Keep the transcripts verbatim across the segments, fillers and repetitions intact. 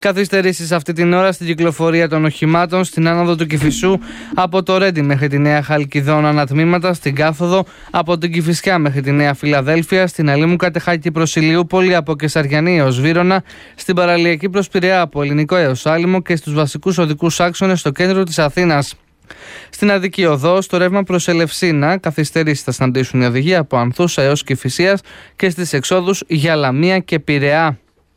Καθυστερήσεις αυτή την ώρα στην κυκλοφορία των οχημάτων στην άνοδο του Κηφισού από το Ρέντι μέχρι τη Νέα Χαλκιδόνα ανατμήματα, στην κάθοδο από την Κηφισιά μέχρι τη Νέα Φιλαδέλφια, στην Αλήμου Κατεχάκη προς Ηλιούπολη από Κεσαριανή έως Βύρωνα, στην παραλιακή προς Πειραιά από Ελληνικό έως Άλυμο και στους βασικούς οδικούς άξονες στο κέντρο της Αθήνας. Στην Αττική Οδό, στο ρεύμα προς Ελευσίνα, καθυστερήσεις θα συναντήσουν οι οδηγοί από Ανθούσα έως Κηφισίας και στις εξόδους για Λαμία και Πειραιά.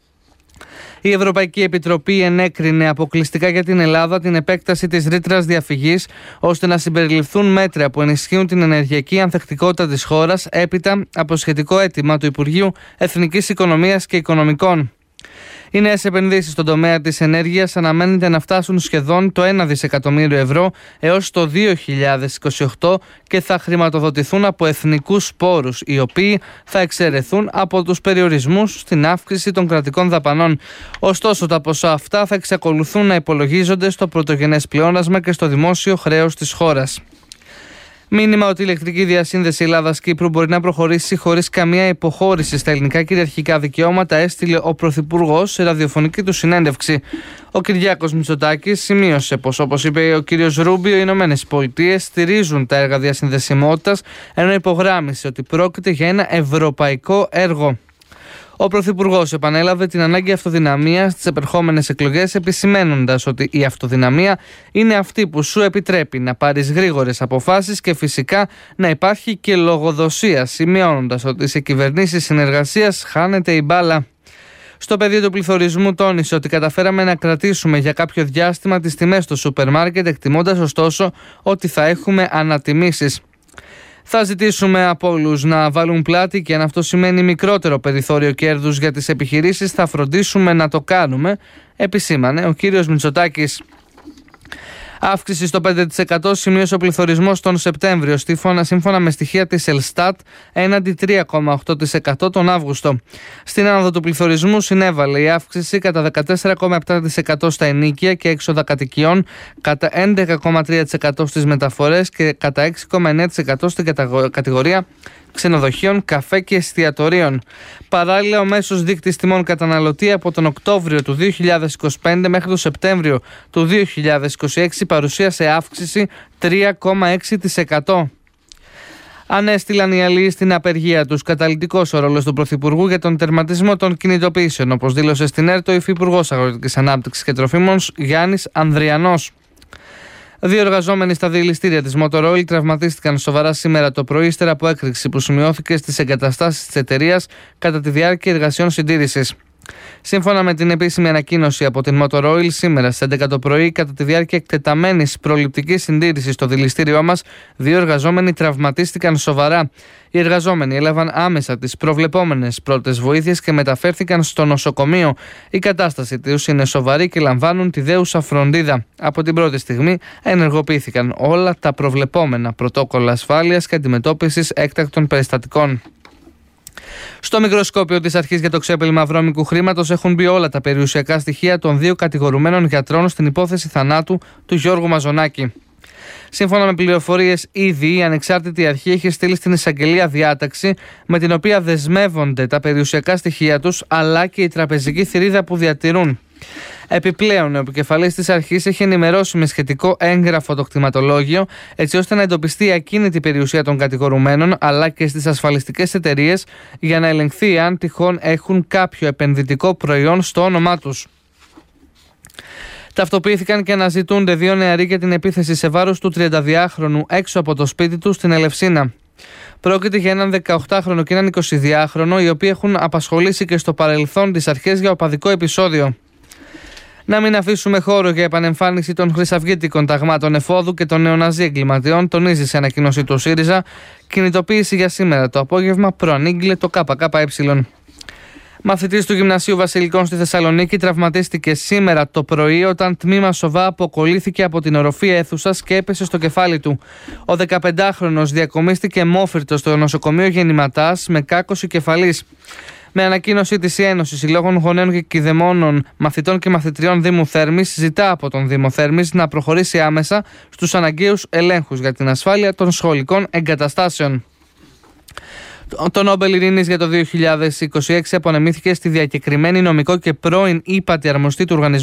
Η Ευρωπαϊκή Επιτροπή ενέκρινε αποκλειστικά για την Ελλάδα την επέκταση της ρήτρας διαφυγής, ώστε να συμπεριληφθούν μέτρα που ενισχύουν την ενεργειακή ανθεκτικότητα της χώρας, έπειτα από σχετικό αίτημα του Υπουργείου Εθνικής Οικονομίας και Οικονομικών. Οι νέες επενδύσεις στον τομέα της ενέργειας αναμένεται να φτάσουν σχεδόν το ένα δισεκατομμύριο ευρώ έως το δύο χιλιάδες είκοσι οκτώ και θα χρηματοδοτηθούν από εθνικούς πόρους, οι οποίοι θα εξαιρεθούν από τους περιορισμούς στην αύξηση των κρατικών δαπανών. Ωστόσο, τα ποσά αυτά θα εξακολουθούν να υπολογίζονται στο πρωτογενές πλεόνασμα και στο δημόσιο χρέος της χώρας. Μήνυμα ότι η ηλεκτρική διασύνδεση Ελλάδας-Κύπρου μπορεί να προχωρήσει χωρίς καμία υποχώρηση στα ελληνικά κυριαρχικά δικαιώματα έστειλε ο Πρωθυπουργός σε ραδιοφωνική του συνέντευξη. Ο Κυριάκος Μητσοτάκης σημείωσε πως, όπως είπε ο κύριος Ρούμπιο, οι Ηνωμένες Πολιτείες στηρίζουν τα έργα διασυνδεσιμότητας, ενώ υπογράμμισε ότι πρόκειται για ένα ευρωπαϊκό έργο. Ο Πρωθυπουργός επανέλαβε την ανάγκη αυτοδυναμίας στις επερχόμενες εκλογές, επισημαίνοντας ότι η αυτοδυναμία είναι αυτή που σου επιτρέπει να πάρεις γρήγορες αποφάσεις και φυσικά να υπάρχει και λογοδοσία, σημειώνοντας ότι σε κυβερνήσεις συνεργασίας χάνεται η μπάλα. Στο πεδίο του πληθωρισμού τόνισε ότι καταφέραμε να κρατήσουμε για κάποιο διάστημα τις τιμές στο σούπερ μάρκετ, εκτιμώντας ωστόσο ότι θα έχουμε ανατιμήσεις. Θα ζητήσουμε από όλους να βάλουν πλάτη και αν αυτό σημαίνει μικρότερο περιθώριο κέρδους για τις επιχειρήσεις θα φροντίσουμε να το κάνουμε, επισήμανε ο κύριος Μητσοτάκης. Αύξηση στο πέντε τοις εκατό σημείωσε ο πληθωρισμός τον Σεπτέμβριο, σύμφωνα με στοιχεία της Ελστάτ, έναντι τρία κόμμα οκτώ τοις εκατό τον Αύγουστο. Στην άνοδο του πληθωρισμού συνέβαλε η αύξηση κατά δεκατέσσερα κόμμα επτά τοις εκατό στα ενοίκια και έξοδα κατοικιών, κατά έντεκα κόμμα τρία τοις εκατό στις μεταφορές και κατά έξι κόμμα εννέα τοις εκατό στην κατηγορία ξενοδοχείων, καφέ και εστιατορίων. Παράλληλα, ο μέσος δείκτης τιμών καταναλωτή από τον Οκτώβριο του δύο χιλιάδες είκοσι πέντε μέχρι τον Σεπτέμβριο του δύο χιλιάδες είκοσι έξι παρουσίασε αύξηση τρία κόμμα έξι τοις εκατό. Ανέστηλαν οι αλληλείς στην απεργία τους. Καταλυτικός ο ρόλος του Πρωθυπουργού για τον τερματισμό των κινητοποιήσεων, όπως δήλωσε στην ΕΡΤ ο Υφυπουργός Αγροτικής Ανάπτυξης και Τροφίμων Γιάννης Ανδριανός. Δύο εργαζόμενοι στα διελιστήρια της Motor Oil τραυματίστηκαν σοβαρά σήμερα το πρωί, ύστερα από έκρηξη που σημειώθηκε στις εγκαταστάσεις της εταιρείας κατά τη διάρκεια εργασιών συντήρησης. Σύμφωνα με την επίσημη ανακοίνωση από την Motor Oil, σήμερα στις έντεκα το πρωί, κατά τη διάρκεια εκτεταμένης προληπτικής συντήρησης στο δηληστήριό μας, δύο εργαζόμενοι τραυματίστηκαν σοβαρά. Οι εργαζόμενοι έλαβαν άμεσα τις προβλεπόμενες πρώτες βοήθειες και μεταφέρθηκαν στο νοσοκομείο. Η κατάσταση τους είναι σοβαρή και λαμβάνουν τη δέουσα φροντίδα. Από την πρώτη στιγμή ενεργοποιήθηκαν όλα τα προβλεπόμενα πρωτόκολλα ασφάλειας και αντιμετώπισης έκτακτων περιστατικών. Στο μικροσκόπιο της αρχής για το ξέπλυμα βρώμικου χρήματος έχουν μπει όλα τα περιουσιακά στοιχεία των δύο κατηγορουμένων γιατρών στην υπόθεση θανάτου του Γιώργου Μαζονάκη. Σύμφωνα με πληροφορίες, ήδη η ανεξάρτητη αρχή έχει στείλει στην εισαγγελία διάταξη με την οποία δεσμεύονται τα περιουσιακά στοιχεία τους αλλά και η τραπεζική θηρίδα που διατηρούν. Επιπλέον, ο επικεφαλής της αρχής έχει ενημερώσει με σχετικό έγγραφο το κτηματολόγιο, έτσι ώστε να εντοπιστεί η ακίνητη περιουσία των κατηγορουμένων αλλά και στις ασφαλιστικές εταιρείες για να ελεγχθεί αν τυχόν έχουν κάποιο επενδυτικό προϊόν στο όνομά τους. Ταυτοποιήθηκαν και αναζητούνται δύο νεαροί για την επίθεση σε βάρος του τριανταδυάχρονου έξω από το σπίτι του στην Ελευσίνα. Πρόκειται για έναν δεκαοκτάχρονο και έναν εικοσιδυάχρονο, οι οποίοι έχουν απασχολήσει και στο παρελθόν τις αρχές για οπαδικό επεισόδιο. Να μην αφήσουμε χώρο για επανεμφάνιση των χρυσαυγίτικων ταγμάτων εφόδου και των νεοναζί εγκληματιών, τονίζει σε ανακοίνωση του ΣΥΡΙΖΑ. Κινητοποίηση για σήμερα το απόγευμα προανήγγειλε το ΚΚΕ. Μαθητής του Γυμνασίου Βασιλικών στη Θεσσαλονίκη τραυματίστηκε σήμερα το πρωί όταν τμήμα σοβά αποκολλήθηκε από την οροφή αίθουσας και έπεσε στο κεφάλι του. Ο δεκαπεντάχρονος διακομίστηκε μόφυρτος στο νοσοκομείο Γεννηματάς με κάκωση κεφαλής. Με ανακοίνωση της Ένωσης Συλλόγων Γονέων και Κηδεμόνων Μαθητών και Μαθητριών Δήμου Θέρμης, ζητά από τον Δήμο Θέρμης να προχωρήσει άμεσα στους αναγκαίους ελέγχους για την ασφάλεια των σχολικών εγκαταστάσεων. Το Νόμπελ Ειρήνης για το δύο χιλιάδες είκοσι έξι απονεμήθηκε στη διακεκριμένη νομικό και πρώην ύπατη αρμοστή του Οργανισμού